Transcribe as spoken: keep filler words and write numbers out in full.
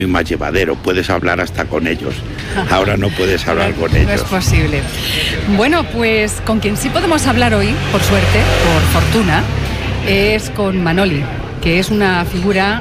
más llevadero, puedes hablar hasta con ellos. Ahora no puedes hablar con No ellos. es posible. Bueno, pues con quien sí podemos hablar hoy, por suerte, por fortuna, es con Manoli, que es una figura